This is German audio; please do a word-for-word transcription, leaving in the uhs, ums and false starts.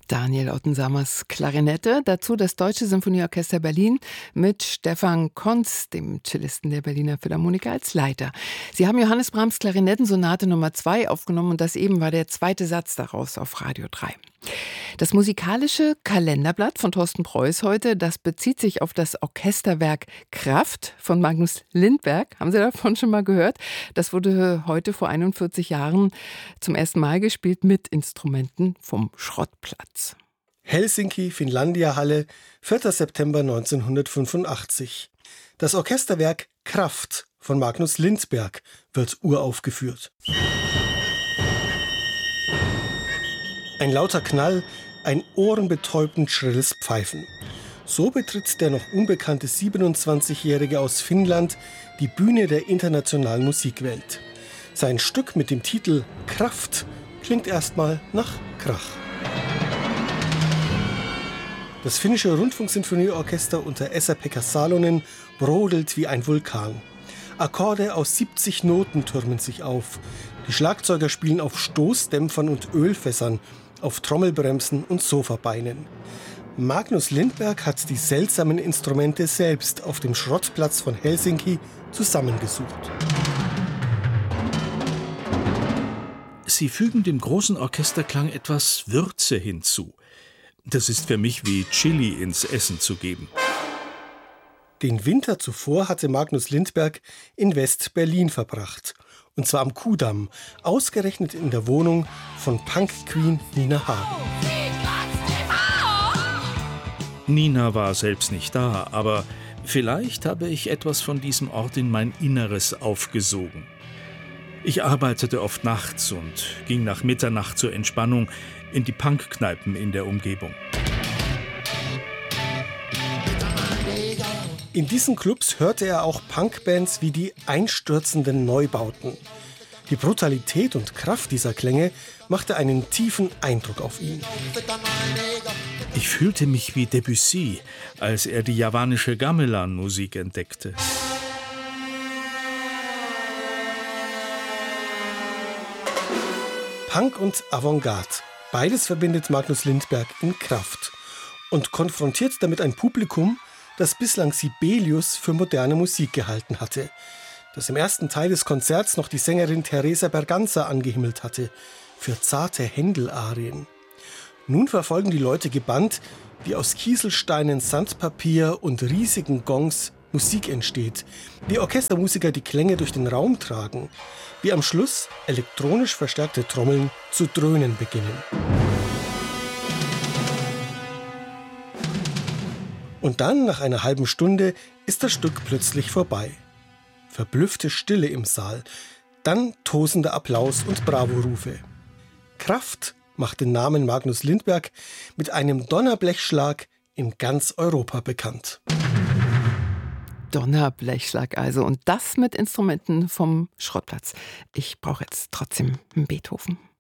Daniel Ottensamers Klarinette, dazu das Deutsche Symphonieorchester Berlin mit Stefan Konz, dem Cellisten der Berliner Philharmoniker, als Leiter. Sie haben Johannes Brahms Klarinettensonate Nummer zwei aufgenommen und das eben war der zweite Satz daraus auf Radio drei. Das musikalische Kalenderblatt von Thorsten Preuß heute, das bezieht sich auf das Orchesterwerk Kraft von Magnus Lindberg. Haben Sie davon schon mal gehört? Das wurde heute vor einundvierzig Jahren zum ersten Mal gespielt mit Instrumenten vom Schrottplatz. Helsinki, Finlandia Halle, vierter September neunzehnhundertfünfundachtzig. Das Orchesterwerk Kraft von Magnus Lindberg wird uraufgeführt. Ein lauter Knall, ein ohrenbetäubend schrilles Pfeifen. So betritt der noch unbekannte siebenundzwanzigjährige aus Finnland die Bühne der internationalen Musikwelt. Sein Stück mit dem Titel Kraft klingt erstmal nach Krach. Das finnische Rundfunksinfonieorchester unter Esa-Pekka Salonen brodelt wie ein Vulkan. Akkorde aus siebzig Noten türmen sich auf. Die Schlagzeuger spielen auf Stoßdämpfern und Ölfässern, auf Trommelbremsen und Sofabeinen. Magnus Lindberg hat die seltsamen Instrumente selbst auf dem Schrottplatz von Helsinki zusammengesucht. Sie fügen dem großen Orchesterklang etwas Würze hinzu. Das ist für mich wie Chili ins Essen zu geben. Den Winter zuvor hatte Magnus Lindberg in West-Berlin verbracht. Und zwar am Kudamm, ausgerechnet in der Wohnung von Punk-Queen Nina Hagen. Nina war selbst nicht da, aber vielleicht habe ich etwas von diesem Ort in mein Inneres aufgesogen. Ich arbeitete oft nachts und ging nach Mitternacht zur Entspannung in die Punkkneipen in der Umgebung. In diesen Clubs hörte er auch Punkbands wie die Einstürzenden Neubauten. Die Brutalität und Kraft dieser Klänge machte einen tiefen Eindruck auf ihn. Ich fühlte mich wie Debussy, als er die javanische Gamelan-Musik entdeckte. Punk und Avantgarde, beides verbindet Magnus Lindberg in Kraft und konfrontiert damit ein Publikum, das bislang Sibelius für moderne Musik gehalten hatte, das im ersten Teil des Konzerts noch die Sängerin Teresa Berganza angehimmelt hatte, für zarte Händel-Arien. Nun verfolgen die Leute gebannt, wie aus Kieselsteinen, Sandpapier und riesigen Gongs Musik entsteht, wie Orchestermusiker die Klänge durch den Raum tragen, wie am Schluss elektronisch verstärkte Trommeln zu dröhnen beginnen. Und dann, nach einer halben Stunde, ist das Stück plötzlich vorbei. Verblüffte Stille im Saal, dann tosender Applaus und Bravo-Rufe. Kraft macht den Namen Magnus Lindberg mit einem Donnerblechschlag in ganz Europa bekannt. Donnerblechschlag also, und das mit Instrumenten vom Schrottplatz. Ich brauche jetzt trotzdem einen Beethoven.